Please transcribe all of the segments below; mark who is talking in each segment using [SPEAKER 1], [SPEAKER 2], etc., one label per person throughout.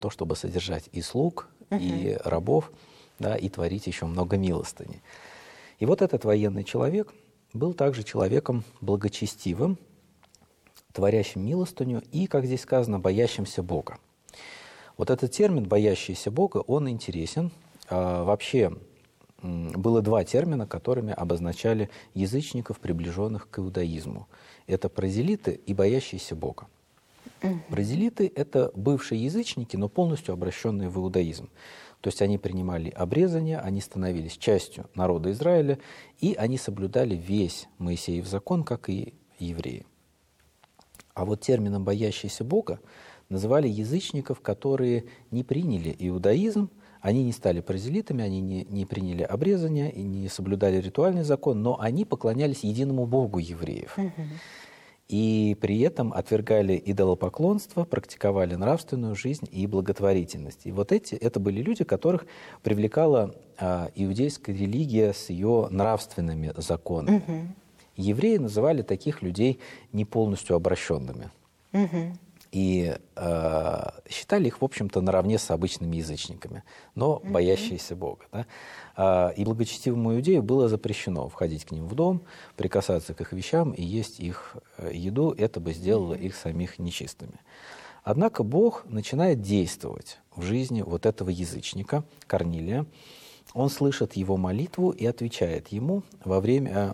[SPEAKER 1] то, чтобы содержать и слуг, и рабов, да, и творить еще много милостыни. И вот этот военный человек был также человеком благочестивым, творящим милостыню и, как здесь сказано, боящимся Бога. Вот этот термин «боящийся Бога», он интересен. Вообще было два термина, которыми обозначали язычников, приближенных к иудаизму. Это прозелиты и боящиеся Бога. Прозелиты – это бывшие язычники, но полностью обращенные в иудаизм. То есть они принимали обрезание, они становились частью народа Израиля, и они соблюдали весь Моисеев закон, как и евреи. А вот термином «боящиеся Бога» называли язычников, которые не приняли иудаизм, они не стали прозелитами, они не приняли обрезание и не соблюдали ритуальный закон, но они поклонялись единому Богу евреев. И при этом отвергали идолопоклонство, практиковали нравственную жизнь и благотворительность. И вот это были люди, которых привлекала иудейская религия с ее нравственными законами. Евреи называли таких людей не полностью обращенными. И считали их, в общем-то, наравне с обычными язычниками, но боящиеся Бога. Да? И благочестивому иудею было запрещено входить к ним в дом, прикасаться к их вещам и есть их еду. Это бы сделало их самих нечистыми. Однако Бог начинает действовать в жизни вот этого язычника, Корнилия. Он слышит его молитву и отвечает ему во время,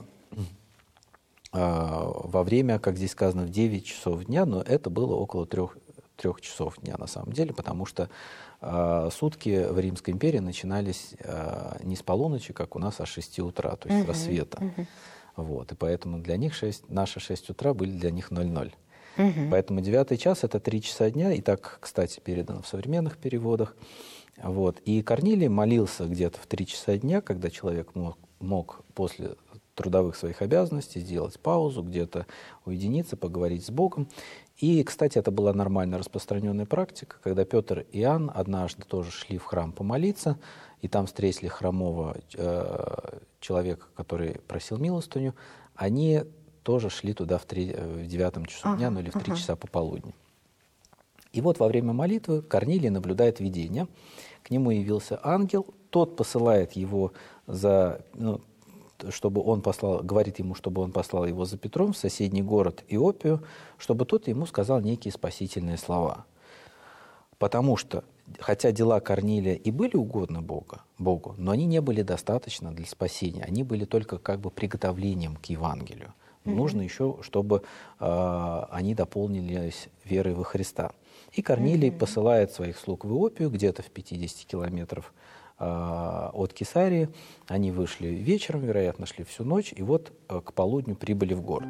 [SPEAKER 1] как здесь сказано, в 9 часов дня, но это было около 3 часов дня на самом деле, потому что сутки в Римской империи начинались не с полуночи, как у нас, а с 6 утра, то есть с рассвета. Вот, и поэтому для них наши 6 утра были для них 00. Поэтому 9 час — это 3 часа дня, и так, кстати, передано в современных переводах. Вот. И Корнилий молился где-то в 3 часа дня, когда человек мог после трудовых своих обязанностей сделать паузу, где-то уединиться, поговорить с Богом. И, кстати, это была нормально распространенная практика, когда Петр и Иоанн однажды тоже шли в храм помолиться, и там встретили хромого человека, который просил милостыню, они тоже шли туда в 9 часу дня, ну или в 3 часа пополудни. И вот во время молитвы Корнилий наблюдает видение. К нему явился ангел, тот посылает его чтобы он говорит ему, чтобы он послал его за Петром в соседний город Иопию, чтобы тот ему сказал некие спасительные слова. Потому что, хотя дела Корнилия и были угодны Богу, но они не были достаточно для спасения, они были только как бы приготовлением к Евангелию. Нужно еще, чтобы они дополнились верой во Христа. И Корнилий посылает своих слуг в Иопию, где-то в 50 километров от Кесарии. Они вышли вечером, вероятно, шли всю ночь, и вот к полудню прибыли в город.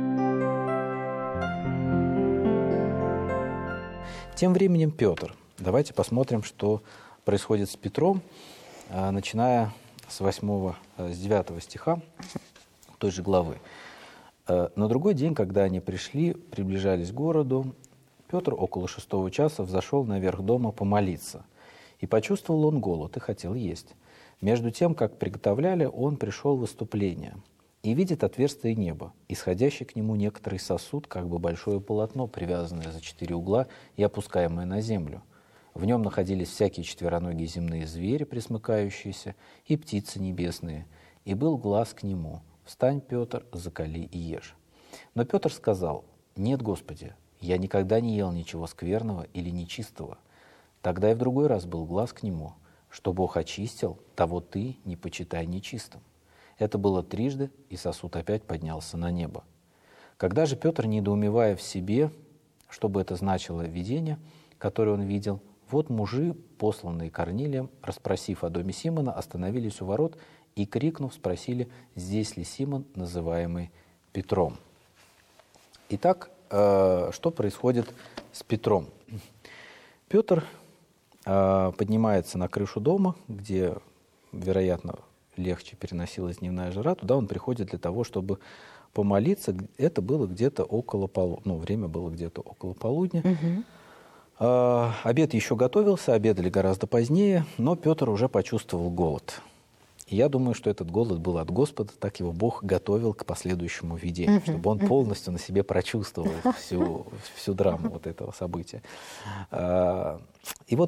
[SPEAKER 1] Тем временем Петр. Давайте посмотрим, что происходит с Петром, начиная с 9 стиха той же главы. На другой день, когда они приближались к городу, Петр около 6 часа взошел наверх дома помолиться. И почувствовал он голод и хотел есть. Между тем, как приготовляли, он пришел в выступление и видит отверстие неба, исходящий к нему некоторый сосуд, как бы большое полотно, привязанное за 4 угла и опускаемое на землю. В нем находились всякие четвероногие земные звери, пресмыкающиеся, и птицы небесные. И был глас к нему: «Встань, Петр, закали и ешь». Но Петр сказал: «Нет, Господи, я никогда не ел ничего скверного или нечистого». Тогда и в другой раз был глас к нему: «Что Бог очистил, того ты не почитай нечистым». Это было трижды, и сосуд опять поднялся на небо. Когда же Петр, недоумевая в себе, что бы это значило видение, которое он видел, вот мужи, посланные Корнилием, расспросив о доме Симона, остановились у ворот и, крикнув, спросили, здесь ли Симон, называемый Петром. Итак, что происходит с Петром? Петр поднимается на крышу дома, где, вероятно, легче переносилась дневная жара. Туда он приходит для того, чтобы помолиться. Это было где-то около полудня. Время было где-то около полудня. Обед еще готовился, обедали гораздо позднее, но Петр уже почувствовал голод. И я думаю, что этот голод был от Господа, так его Бог готовил к последующему видению, чтобы он полностью на себе прочувствовал всю драму вот этого события. И вот